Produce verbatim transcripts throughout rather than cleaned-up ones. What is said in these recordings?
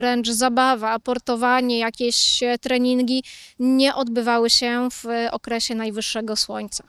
wręcz zabawa, aportowanie, jakieś treningi nie odbywały się w okresie najwyższego słońca.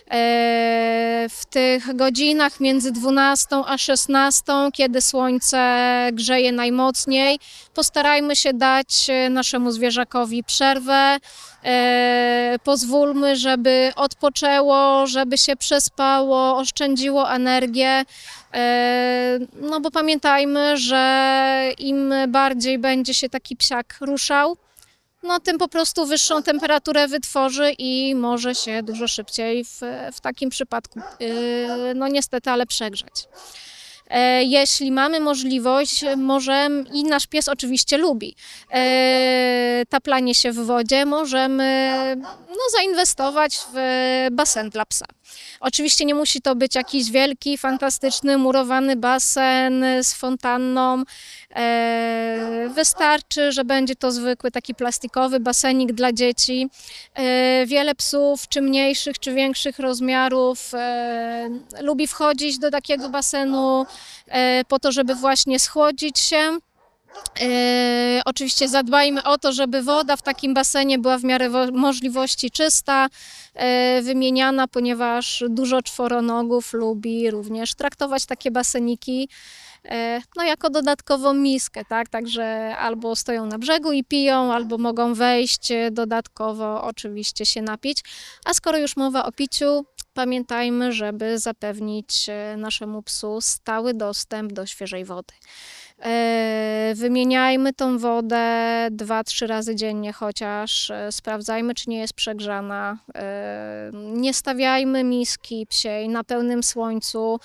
W tych godzinach między dwunastą a szesnastą, kiedy słońce grzeje najmocniej, postarajmy się dać naszemu zwierzakowi przerwę. Pozwólmy, żeby odpoczęło, żeby się przespało, oszczędziło energię. No bo pamiętajmy, że im bardziej będzie się taki psiak ruszał, no tym po prostu wyższą temperaturę wytworzy i może się dużo szybciej w, w takim przypadku, no niestety, ale przegrzeć. Jeśli mamy możliwość, możemy, i nasz pies oczywiście lubi taplanie się w wodzie, możemy no, zainwestować w basen dla psa. Oczywiście nie musi to być jakiś wielki, fantastyczny, murowany basen z fontanną. Wystarczy, że będzie to zwykły taki plastikowy basenik dla dzieci. Wiele psów, czy mniejszych, czy większych rozmiarów, lubi wchodzić do takiego basenu po to, żeby właśnie schłodzić się. E, oczywiście zadbajmy o to, żeby woda w takim basenie była w miarę możliwości czysta, e, wymieniana, ponieważ dużo czworonogów lubi również traktować takie baseniki e, no, jako dodatkową miskę, tak? Także albo stoją na brzegu i piją, albo mogą wejść dodatkowo oczywiście się napić. A skoro już mowa o piciu, pamiętajmy, żeby zapewnić naszemu psu stały dostęp do świeżej wody. Wymieniajmy tą wodę dwa trzy razy dziennie chociaż, sprawdzajmy, czy nie jest przegrzana. Nie stawiajmy miski psiej na pełnym słońcu.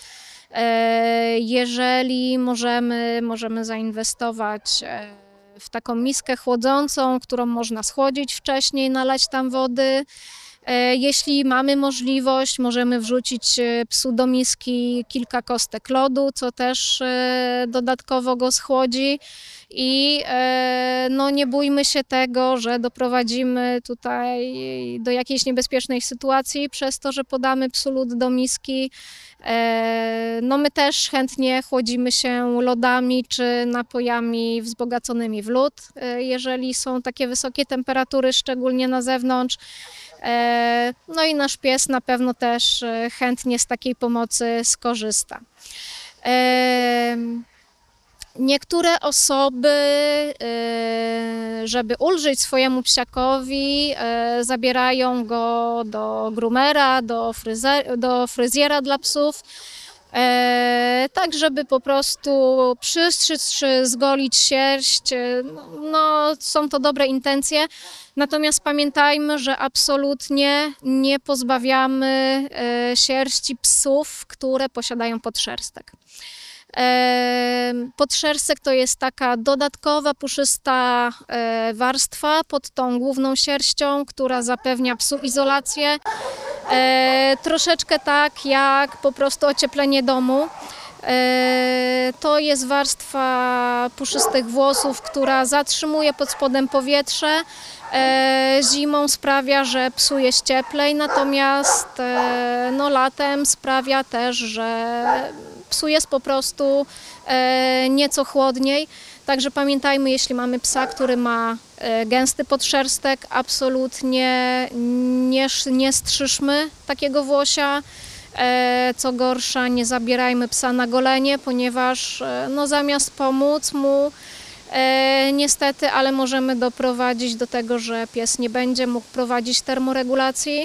Jeżeli możemy, możemy zainwestować w taką miskę chłodzącą, którą można schłodzić wcześniej, nalać tam wody. Jeśli mamy możliwość, możemy wrzucić psu do miski kilka kostek lodu, co też dodatkowo go schłodzi. I no, nie bójmy się tego, że doprowadzimy tutaj do jakiejś niebezpiecznej sytuacji przez to, że podamy psu lód do miski. No, my też chętnie chłodzimy się lodami czy napojami wzbogaconymi w lód, jeżeli są takie wysokie temperatury, szczególnie na zewnątrz. No i nasz pies na pewno też chętnie z takiej pomocy skorzysta. Niektóre osoby, żeby ulżyć swojemu psiakowi, zabierają go do groomera, do, fryzer, do fryzjera dla psów, tak żeby po prostu przystrzyc czy zgolić sierść. No, są to dobre intencje, natomiast pamiętajmy, że absolutnie nie pozbawiamy sierści psów, które posiadają podszerstek. Podszerstek to jest taka dodatkowa, puszysta warstwa pod tą główną sierścią, która zapewnia psu izolację. Troszeczkę tak jak po prostu ocieplenie domu. To jest warstwa puszystych włosów, która zatrzymuje pod spodem powietrze. Zimą sprawia, że psu jest cieplej, natomiast no, latem sprawia też, że psu jest po prostu nieco chłodniej. Także pamiętajmy, jeśli mamy psa, który ma gęsty podszerstek, absolutnie nie, nie strzyżmy takiego włosia. Co gorsza, nie zabierajmy psa na golenie, ponieważ no, zamiast pomóc mu, e, niestety, ale możemy doprowadzić do tego, że pies nie będzie mógł prowadzić termoregulacji.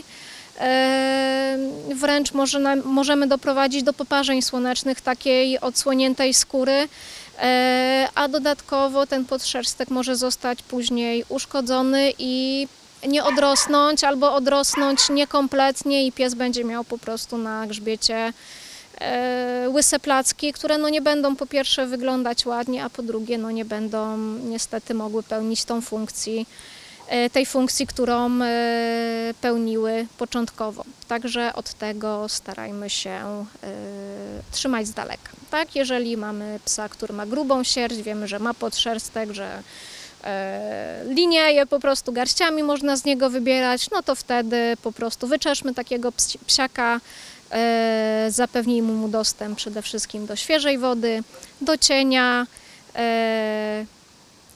E, wręcz może na, możemy doprowadzić do poparzeń słonecznych, takiej odsłoniętej skóry, e, a dodatkowo ten podszerstek może zostać później uszkodzony i nie odrosnąć albo odrosnąć niekompletnie i pies będzie miał po prostu na grzbiecie e, łyse placki, które no nie będą po pierwsze wyglądać ładnie, a po drugie no nie będą niestety mogły pełnić tą funkcję, e, tej funkcji, którą e, pełniły początkowo. Także od tego starajmy się e, trzymać z daleka. Tak? Jeżeli mamy psa, który ma grubą sierść, wiemy, że ma podszerstek, że linieje po prostu garściami, można z niego wybierać, no to wtedy po prostu wyczeszmy takiego psiaka, zapewnijmy mu dostęp przede wszystkim do świeżej wody, do cienia,